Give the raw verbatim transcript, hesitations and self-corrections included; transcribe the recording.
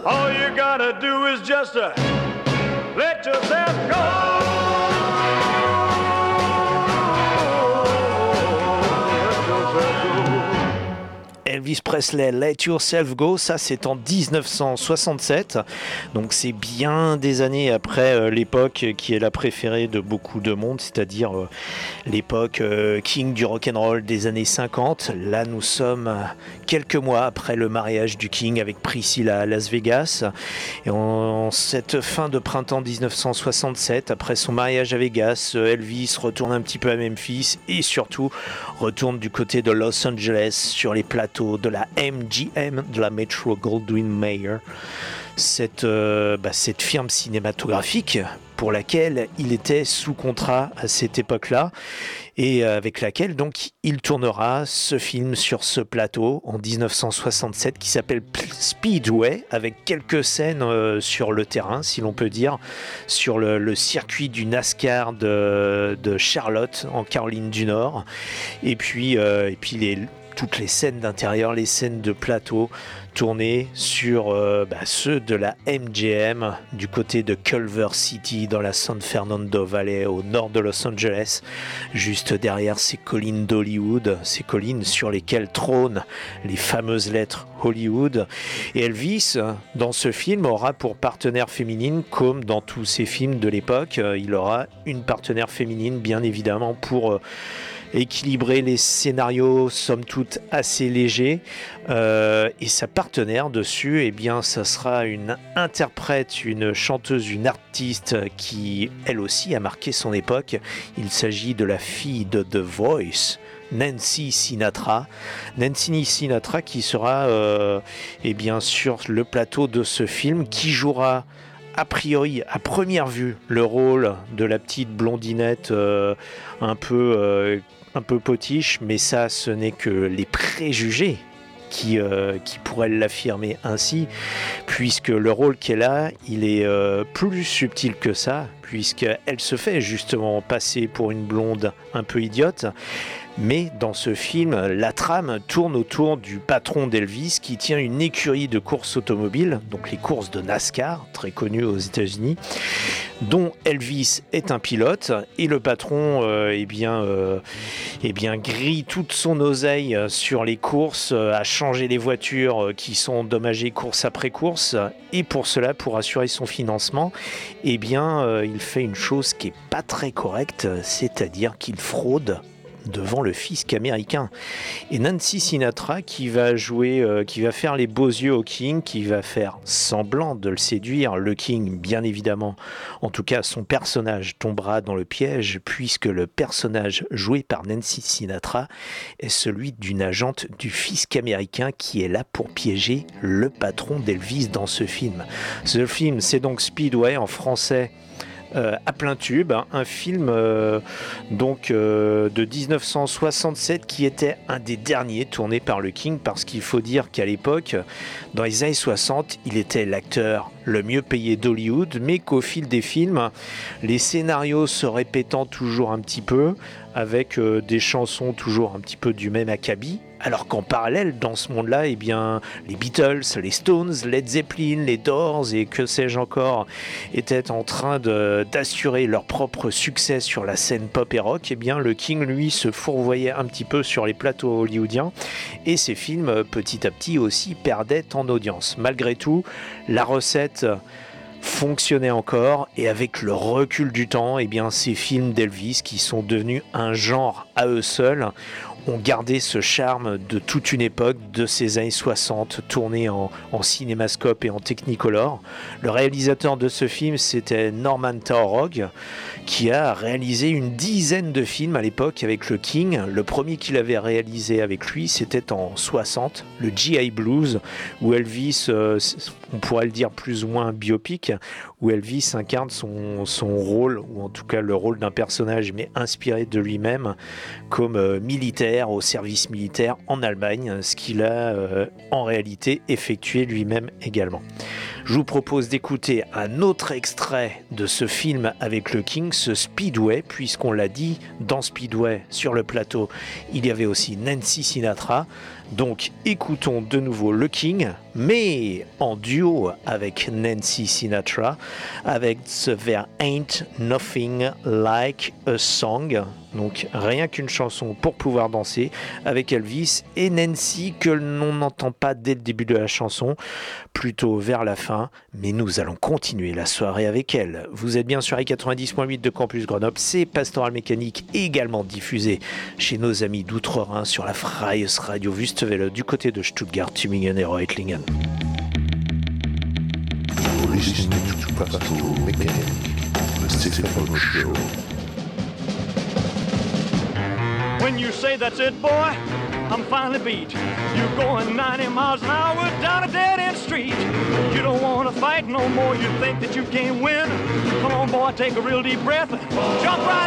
All you gotta do is just uh, let yourself go. Elvis Presley, Let Yourself Go, ça c'est en dix-neuf cent soixante-sept, donc c'est bien des années après euh, l'époque qui est la préférée de beaucoup de monde, c'est-à-dire euh, l'époque euh, King du rock'n'roll des années cinquante. Là nous sommes euh, quelques mois après le mariage du King avec Priscilla à Las Vegas, et en, en cette fin de printemps dix-neuf cent soixante-sept, après son mariage à Vegas, euh, Elvis retourne un petit peu à Memphis et surtout retourne du côté de Los Angeles sur les plateaux de la M G M, de la Metro Goldwyn Mayer, cette, euh, bah, cette firme cinématographique pour laquelle il était sous contrat à cette époque-là et avec laquelle donc il tournera ce film sur ce plateau en dix-neuf cent soixante-sept qui s'appelle Speedway, avec quelques scènes euh, sur le terrain, si l'on peut dire, sur le, le circuit du NASCAR de, de Charlotte en Caroline du Nord, et puis, euh, et puis les toutes les scènes d'intérieur, les scènes de plateau tournées sur euh, bah, ceux de la M G M du côté de Culver City dans la San Fernando Valley au nord de Los Angeles, juste derrière ces collines d'Hollywood, ces collines sur lesquelles trônent les fameuses lettres Hollywood. Et Elvis, dans ce film, aura pour partenaire féminine, comme dans tous ces films de l'époque, il aura une partenaire féminine bien évidemment pour euh, équilibrer les scénarios somme toute assez légers, euh, et sa partenaire dessus, eh bien ça sera une interprète, une chanteuse, une artiste qui elle aussi a marqué son époque. Il s'agit de la fille de The Voice, Nancy Sinatra. Nancy Sinatra qui sera euh, eh bien sur le plateau de ce film, qui jouera a priori, à première vue, le rôle de la petite blondinette euh, un peu euh, un peu potiche, mais ça, ce n'est que les préjugés qui, euh, qui pourraient l'affirmer ainsi, puisque le rôle qu'elle a, il est euh, plus subtil que ça, puisqu'elle se fait justement passer pour une blonde un peu idiote. Mais dans ce film, la trame tourne autour du patron d'Elvis qui tient une écurie de courses automobiles, donc les courses de NASCAR, très connues aux États-Unis, dont Elvis est un pilote, et le patron euh, eh bien, euh, eh bien, grille toute son oseille sur les courses, euh, à changer les voitures qui sont endommagées course après course, et pour cela, pour assurer son financement, eh bien, euh, il fait une chose qui n'est pas très correcte, c'est-à-dire qu'il fraude devant le fisc américain. Et Nancy Sinatra qui va jouer, euh, qui va faire les beaux yeux au King, qui va faire semblant de le séduire. Le King, bien évidemment, en tout cas son personnage tombera dans le piège, puisque le personnage joué par Nancy Sinatra est celui d'une agente du fisc américain qui est là pour piéger le patron d'Elvis dans ce film. Ce film, c'est donc Speedway en français. Euh, à plein tube, hein, un film euh, donc euh, de dix-neuf cent soixante-sept qui était un des derniers tournés par le King, parce qu'il faut dire qu'à l'époque, dans les années soixante, il était l'acteur le mieux payé d'Hollywood, mais qu'au fil des films, les scénarios se répétant toujours un petit peu, avec euh, des chansons toujours un petit peu du même acabit, alors qu'en parallèle, dans ce monde-là, eh bien, les Beatles, les Stones, Led Zeppelin, les Doors et que sais-je encore, étaient en train de, d'assurer leur propre succès sur la scène pop et rock. Eh bien, le King, lui, se fourvoyait un petit peu sur les plateaux hollywoodiens, et ses films, petit à petit aussi, perdaient en audience. Malgré tout, la recette fonctionnait encore, et avec le recul du temps, eh bien, ces films d'Elvis, qui sont devenus un genre à eux seuls, ont gardé ce charme de toute une époque, de ces années soixante, tournés en, en cinémascope et en technicolor. Le réalisateur de ce film, c'était Norman Taurog, qui a réalisé une dizaine de films à l'époque avec le King. Le premier qu'il avait réalisé avec lui, c'était en soixante, le G I Blues, où Elvis, euh, on pourrait le dire plus ou moins un biopic, où Elvis incarne son, son rôle, ou en tout cas le rôle d'un personnage, mais inspiré de lui-même, comme euh, militaire, au service militaire en Allemagne, ce qu'il a euh, en réalité effectué lui-même également. Je vous propose d'écouter un autre extrait de ce film avec le King, ce Speedway, puisqu'on l'a dit, dans Speedway, sur le plateau, il y avait aussi Nancy Sinatra. Donc écoutons de nouveau Le King, mais en duo avec Nancy Sinatra, avec The There Ain't Nothing Like a Song. Donc rien qu'une chanson pour pouvoir danser avec Elvis et Nancy que l'on n'entend pas dès le début de la chanson, plutôt vers la fin, mais nous allons continuer la soirée avec elle. Vous êtes bien sur i quatre-vingt-dix point huit de Campus Grenoble, c'est Pastoral Mécanique, également diffusé chez nos amis d'Outre-Rhin sur la Freies Radio Wüstewelle du côté de Stuttgart, Tübingen et Reutlingen. Listening to Pastoral Mécanique, the Stefano Show. When you say that's it, boy, I'm finally beat. You're going ninety miles an hour down a dead-end street. You don't want to fight no more. You think that you can't win. Come on, boy, take a real deep breath. Jump right